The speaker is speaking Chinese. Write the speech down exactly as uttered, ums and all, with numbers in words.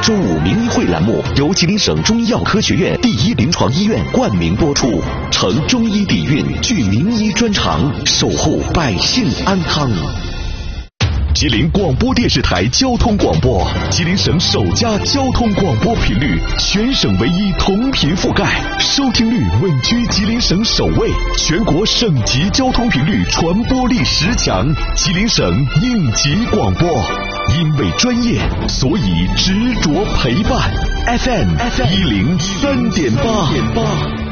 周五名医会栏目由吉林省中医药科学院第一临床医院冠名播出，承中医底蕴，聚名医专长，守护百姓安康。吉林广播电视台交通广播，吉林省首家交通广播频率，全省唯一同频覆盖，收听率稳居吉林省首位，全国省级交通频率传播力十强，吉林省应急广播。因为专业，所以执着陪伴。F M 一零三点八。